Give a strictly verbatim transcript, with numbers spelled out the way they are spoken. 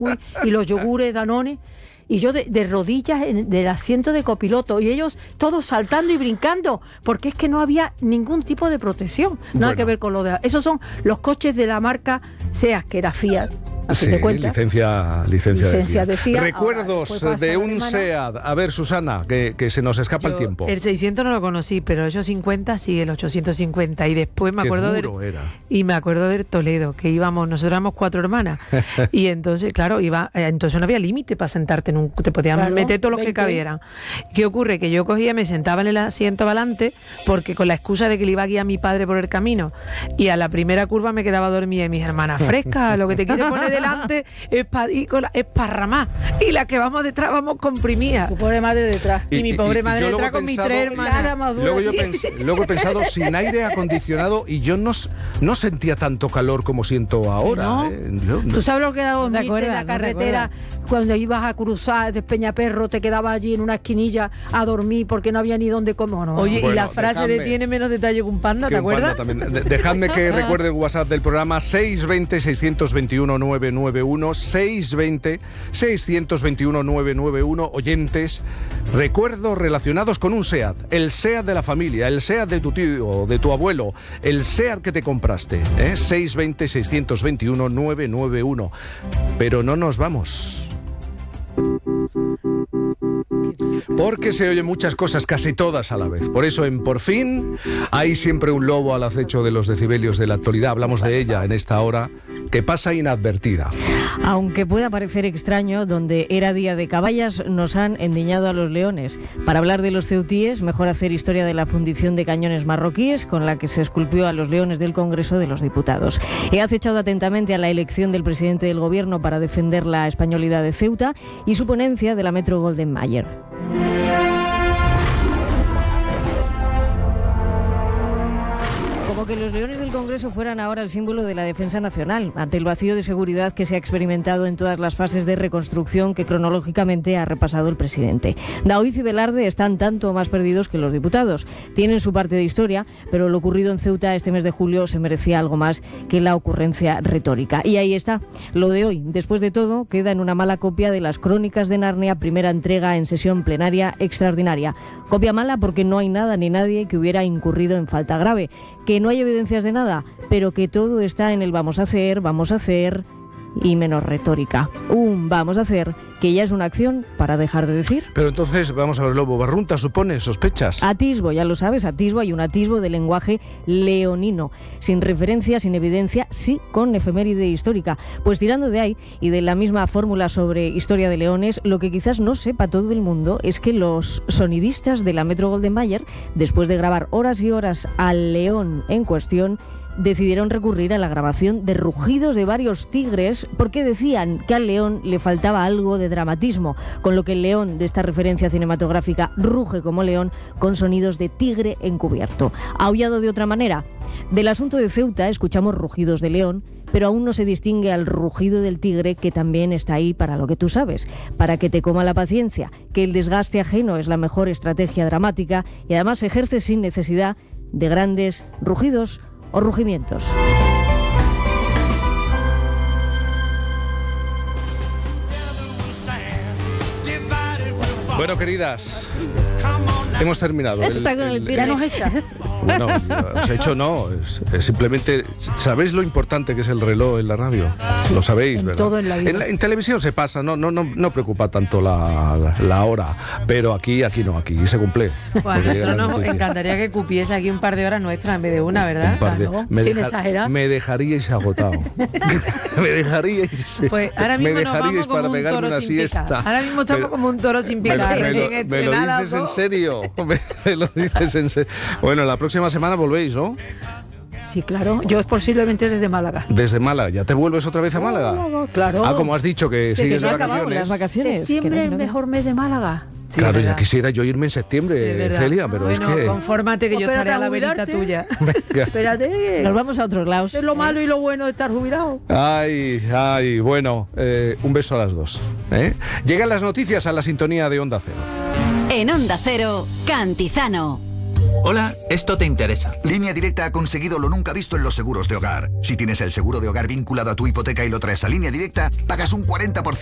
Nesquik y los yogures Danone. Y yo de, de rodillas en del asiento de copiloto y ellos todos saltando y brincando, porque es que no había ningún tipo de protección, nada Bueno. que ver con lo de... Esos son los coches de la marca SEAT, que era Fiat, a Sí, fin de cuentas. licencia, licencia, Licencia de de Fiat. Fiat. Recuerdos Ahora, después de pasa un alemana. SEAT. A ver, Susana, que, que se nos escapa el Yo tiempo. El seiscientos no lo conocí, pero el ochocientos cincuenta sí, el ochocientos cincuenta. Y después me Qué acuerdo del, duro era. y me acuerdo del Toledo, que íbamos, nosotros éramos cuatro hermanas. Y entonces, claro, iba, eh, entonces no había límite para sentarte en un, te podían Claro, meter todos los que veinte. cabieran. ¿Qué ocurre? Que yo cogía, me sentaba en el asiento adelante, porque con la excusa de que le iba a guiar a mi padre por el camino, y a la primera curva me quedaba dormida y mis hermanas, fresca, lo que te quiere poner delante es para esparramar, y la que vamos detrás vamos comprimidas. Tu pobre madre detrás. Y, mi pobre madre yo luego detrás he con mis pensado- tres hermanas. Nada más dura. Luego yo pens- luego he pensado sin aire acondicionado y yo no, s- no sentía tanto calor como siento ahora. ¿No? ¿eh? Yo- ¿Tú sabes lo que era dormirte acuerdas, en la no te carretera cuando ibas a cruzar de Peñaperro, te quedabas allí en una esquinilla a dormir porque no había ni dónde comer? No, no. Oye, y Bueno, la frase de dejadme- tiene menos detalle que un panda, Que ¿te un panda acuerdas? también. De- Dejadme que recuerde el WhatsApp del programa seis veinte, seiscientos veintiuno, novecientos noventa y uno, seis veinte, seiscientos veintiuno, novecientos noventa y uno, oyentes, recuerdos relacionados con un SEAT, el SEAT de la familia, el SEAT de tu tío, de tu abuelo, el SEAT que te compraste, ¿eh? seis veinte, seiscientos veintiuno, novecientos noventa y uno. Pero no nos vamos. Porque se oyen muchas cosas, casi todas a la vez. Por eso en Por Fin hay siempre un lobo al acecho de los decibelios de la actualidad. Hablamos de ella en esta hora que pasa inadvertida. Aunque pueda parecer extraño, donde era día de caballas nos han endiñado a los leones. Para hablar de los ceutíes, mejor hacer historia de la fundición de cañones marroquíes con la que se esculpió a los leones del Congreso de los Diputados. He acechado atentamente a la elección del presidente del Gobierno para defender la españolidad de Ceuta y su ponencia de la Metro Golden Mayer. Como que los leones del Congreso fueran ahora el símbolo de la defensa nacional, ante el vacío de seguridad que se ha experimentado en todas las fases de reconstrucción que cronológicamente ha repasado el presidente. Daoiz y Velarde están tanto más perdidos que los diputados. Tienen su parte de historia, pero lo ocurrido en Ceuta este mes de julio se merecía algo más que la ocurrencia retórica. Y ahí está, lo de hoy. Después de todo, queda en una mala copia de las Crónicas de Narnia, primera entrega en sesión plenaria extraordinaria. Copia mala porque no hay nada ni nadie que hubiera incurrido en falta grave, que no hay evidencias de nada, pero que todo está en el vamos a hacer, vamos a hacer y menos retórica. Un vamos a hacer que ya es una acción para dejar de decir. Pero entonces, vamos a ver, Lobo, Barrunta supone, sospechas. Atisbo, ya lo sabes, atisbo, hay un atisbo de lenguaje leonino, sin referencia, sin evidencia, sí con efeméride histórica. Pues tirando de ahí y de la misma fórmula sobre historia de leones, lo que quizás no sepa todo el mundo es que los sonidistas de la Metro Golden Mayer, después de grabar horas y horas al león en cuestión, decidieron recurrir a la grabación de rugidos de varios tigres porque decían que al león le faltaba algo de dramatismo, con lo que el león de esta referencia cinematográfica ruge como león con sonidos de tigre encubierto. ¿Aullado de otra manera? Del asunto de Ceuta escuchamos rugidos de león, pero aún no se distingue al rugido del tigre, que también está ahí para lo que tú sabes, para que te coma la paciencia, que el desgaste ajeno es la mejor estrategia dramática y además se ejerce sin necesidad de grandes rugidos o rugimientos. Bueno, queridas, hemos terminado. Esto está con el Ya nos echa. Bueno, os he hecho no, es, es simplemente, ¿sabéis lo importante que es el reloj en la radio? Lo sabéis, en ¿verdad? todo en la vida. En, la- en televisión se pasa, no, no, no, no preocupa tanto la, la, la hora, pero aquí, aquí no, aquí se cumple. Pues a Porque llegan nosotros las nos noticias. encantaría que cupiese aquí un par de horas nuestras en vez de una, ¿verdad? Un par de- Claro, me, sin deja- exagerar. me dejaríais agotado. me dejaríais. Pues ahora me mismo nos vamos dejaríais como para un pegarme toro una sin siesta. picar. Ahora mismo estamos Pero- como un toro sin Me lo, picar. me lo- recién me lo estrenadas, dices en ¿no? serio. Me, me lo dices en serio. Bueno, la próxima semana volvéis, ¿no? Sí, claro. Yo posiblemente desde Málaga. Desde Málaga. ¿Ya te vuelves otra vez a Málaga? No, no, claro. Ah, como has dicho que Sí, que sigues no de ha acabado vacaciones. las vacaciones. Septiembre que es no- el mejor mes de Málaga. Sí, claro, es ya verdad. quisiera yo irme en Es septiembre, verdad. Celia, pero bueno, es que... confórmate que yo Espérate estaré a a la verita jubilarte. tuya. Venga. Espérate. Nos vamos a otros lados. Es lo malo y lo bueno de estar jubilado. Ay, ay, bueno, eh, un beso a las dos. ¿eh? Llegan las noticias a la sintonía de Onda Cero. En Onda Cero, Cantizano. Hola, esto te interesa. Línea Directa ha conseguido lo nunca visto en los seguros de hogar. Si tienes el seguro de hogar vinculado a tu hipoteca y lo traes a Línea Directa, pagas un cuarenta por ciento